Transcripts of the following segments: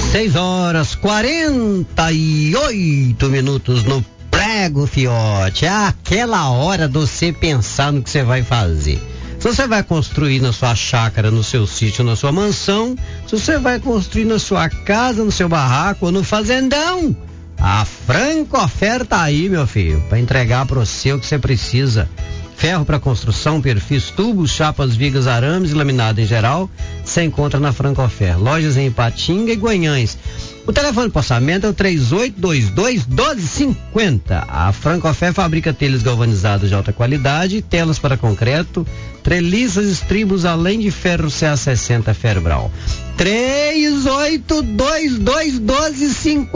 6h48 no prego, fiote. É aquela hora de você pensar no que você vai fazer. Se você vai construir na sua chácara, no seu sítio, na sua mansão, se você vai construir na sua casa, no seu barraco ou no fazendão, a Franco Ofer tá aí, meu filho, para entregar para você o que você precisa. Ferro para construção, perfis, tubos, chapas, vigas, arames e laminado em geral, você encontra na Franco Ofer. Lojas em Ipatinga e Guanhães. O telefone de orçamento é o 3822-1250. A Franco Ofer fabrica telhas galvanizadas de alta qualidade, telas para concreto, treliças, estribos, além de ferro CA60 Ferbral. 3822-1250.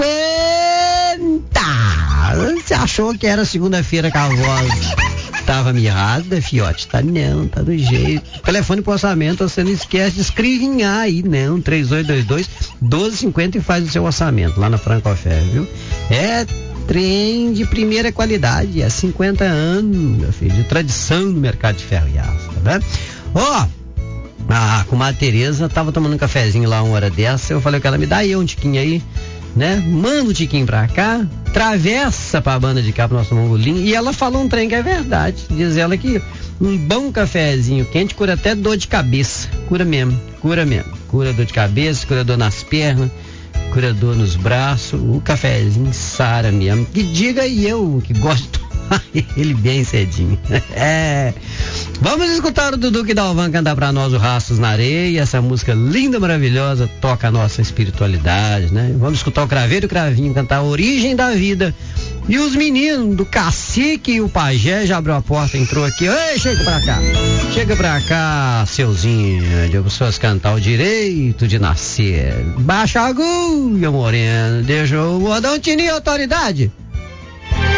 Você achou que era segunda-feira com a voz? Tava mirrada, fiote? Tá não, tá do jeito. Telefone pro orçamento, você não esquece de escrevinhar aí, não. 3822-1250 e faz o seu orçamento lá na Franco Ofer, viu? É trem de primeira qualidade, é 50 anos, meu filho, de tradição no mercado de ferro e aço, tá vendo? Ó, a comadre Tereza tava tomando um cafezinho lá uma hora dessa, eu falei com ela, me dá aí um tiquinho aí, né? Manda o tiquinho pra cá, travessa pra banda de cá pro nosso mongolinho, e ela falou um trem que é verdade, diz ela que um bom cafezinho quente cura até dor de cabeça, cura mesmo, cura dor de cabeça, cura dor nas pernas, cura dor nos braços, o cafezinho sara mesmo, que diga eu que gosto de tomar ele bem cedinho. Vamos escutar o Dudu que Dalvan cantar pra nós o Rastros na Areia, essa música linda, maravilhosa, toca a nossa espiritualidade, né? Vamos escutar o Craveiro e o Cravinho cantar a Origem da Vida. E os meninos do Cacique e o Pajé já abriu a porta, entrou aqui. Ei, chega pra cá, seuzinho, de pessoas cantar o direito de nascer. Baixa a agulha, moreno, deixa o modão tinir autoridade.